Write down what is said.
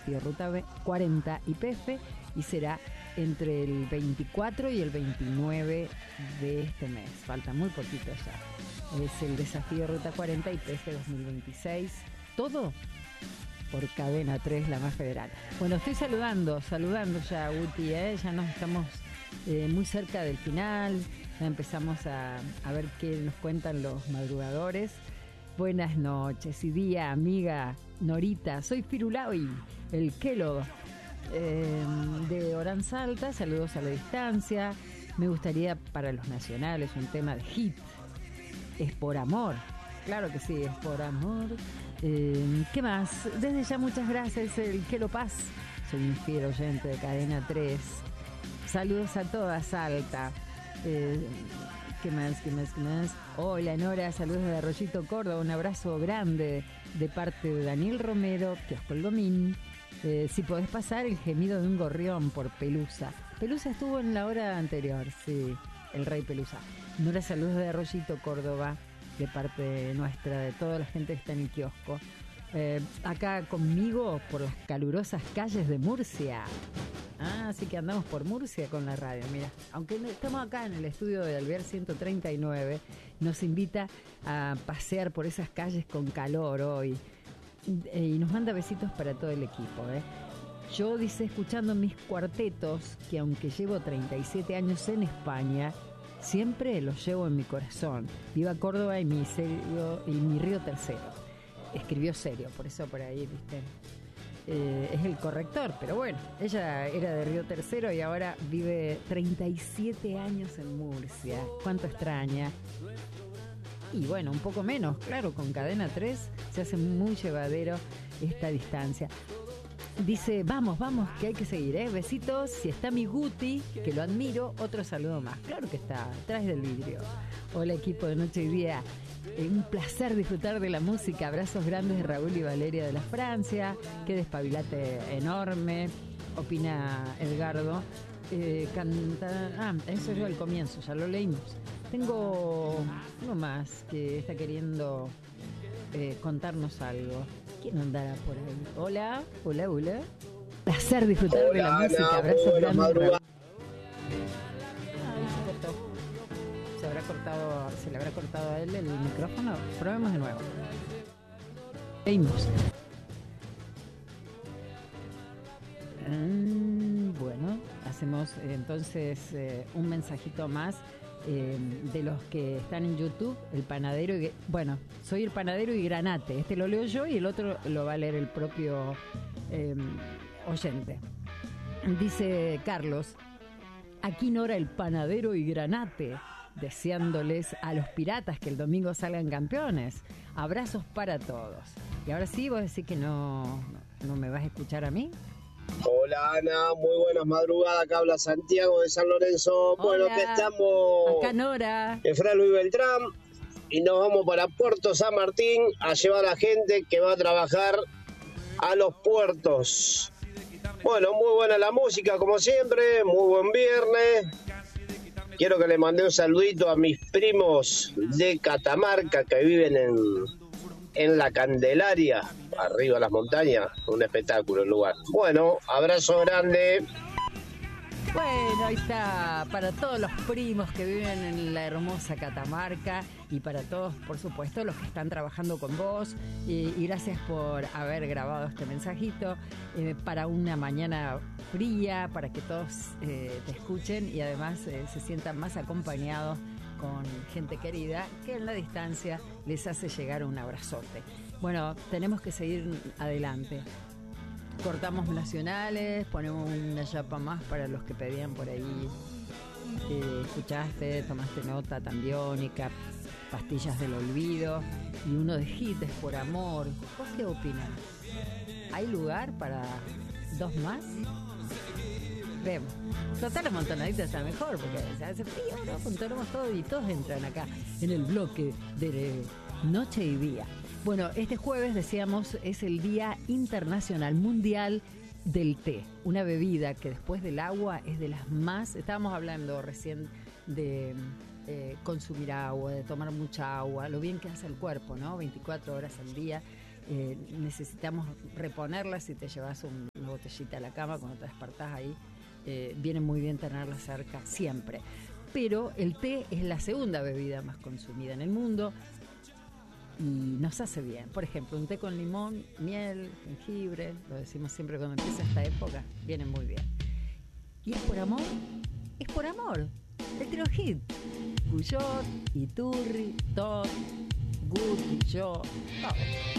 de Ruta 40 YPF y será entre el 24 y el 29 de este mes. Falta muy poquito ya. Es el desafío Ruta 40 YPF 2026. Todo por Cadena 3, la más federal. Bueno, estoy saludando ya a Guti, ya nos estamos muy cerca del final, ya empezamos a ver qué nos cuentan los madrugadores. Buenas noches y día, amiga Norita, soy Firulaui, el Kelo de Oranzalta, saludos a la distancia. Me gustaría para los nacionales un tema de hit, es por amor, claro que sí, es por amor. ¿Qué más? Desde ya muchas gracias, el Kelo Paz, soy un fiel oyente de Cadena 3. Saludos a toda Salta. ¿Qué más? Hola Nora, saludos de Arroyito Córdoba, un abrazo grande de parte de Daniel Romero, Kiosco El Gomín. Si podés pasar el gemido de un gorrión por Pelusa. Pelusa estuvo en la hora anterior, sí, el rey Pelusa. Nora, saludos de Arroyito Córdoba, de parte nuestra, de toda la gente que está en el kiosco. Acá conmigo por las calurosas calles de Murcia. Así que andamos por Murcia con la radio, mira. Aunque estamos acá en el estudio de Alvear 139, nos invita a pasear por esas calles con calor hoy. Y nos manda besitos para todo el equipo, Yo, dice, escuchando mis cuartetos, que aunque llevo 37 años en España, siempre los llevo en mi corazón. Viva Córdoba y mi Río Tercero. Escribió serio, por eso por ahí, viste. Es el corrector, pero bueno, ella era de Río Tercero y ahora vive 37 años en Murcia. Cuánto extraña. Y bueno, un poco menos, claro, con Cadena 3 se hace muy llevadero esta distancia. Dice, vamos, que hay que seguir, besitos. Si está mi Guti, que lo admiro, otro saludo más. Claro que está, atrás del vidrio. Hola equipo de Noche y Día. Un placer disfrutar de la música. Abrazos grandes de Raúl y Valeria de la Francia. Qué despabilate enorme, opina Edgardo. Eso yo al comienzo, ya lo leímos. Tengo uno más que está queriendo contarnos algo. ¿Quién andará por ahí? Hola. Placer disfrutar de la música. Abrazos grandes de Raúl. Se le habrá cortado a él el micrófono. Probemos de nuevo. Leímos. Bueno, hacemos entonces un mensajito más de los que están en YouTube. El panadero y... Bueno, soy el panadero y Granate. Este lo leo yo y el otro lo va a leer el propio oyente. Dice Carlos: aquí Nora, el panadero y Granate, deseándoles a los piratas que el domingo salgan campeones. Abrazos para todos. Y ahora sí, vos decís que no me vas a escuchar a mí. Hola Ana, muy buenas madrugadas, acá habla Santiago de San Lorenzo. Hola. Bueno, que estamos acá Nora, Efraín Luis Beltrán y nos vamos para Puerto San Martín a llevar a gente que va a trabajar a los puertos. Bueno, muy buena la música como siempre, muy buen viernes. Quiero que le mandé un saludito a mis primos de Catamarca que viven en la Candelaria, arriba de las montañas, un espectáculo el lugar. Bueno, abrazo grande. Bueno, ahí está, para todos los primos que viven en la hermosa Catamarca y para todos, por supuesto, los que están trabajando con vos. Y gracias por haber grabado este mensajito para una mañana fría, para que todos te escuchen y además se sientan más acompañados con gente querida que en la distancia les hace llegar un abrazote. Bueno, tenemos que seguir adelante. Cortamos nacionales, ponemos una chapa más para los que pedían por ahí. Escuchaste, tomaste nota, Tambiónica, Pastillas del Olvido y uno de Hit, es por amor. ¿Vos qué opinás? ¿Hay lugar para dos más? Vemos. Total, la montonadita está mejor porque se hace frío, ¿no? Controlamos todo y todos entran acá en el bloque de Noche y Día. Bueno, este jueves, decíamos, es el Día Internacional Mundial del Té, una bebida que después del agua es de las más... Estábamos hablando recién de consumir agua, de tomar mucha agua, lo bien que hace el cuerpo, ¿no? 24 horas al día. necesitamos reponerla. Si te llevas una botellita a la cama cuando te despertás ahí, viene muy bien tenerla cerca siempre. Pero el té es la segunda bebida más consumida en el mundo y nos hace bien. Por ejemplo, un té con limón, miel, jengibre, lo decimos siempre cuando empieza esta época, viene muy bien. ¿Y es por amor? Es por amor. El Tiro Hit. Cuyot, Iturri, Todd, Guti, yo, todos.